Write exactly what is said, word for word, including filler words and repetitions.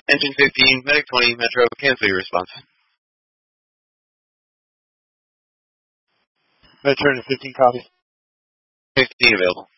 Engine fifteen, Medic twenty, Metro, cancel your response. Metro fifteen, copy. fifteen available.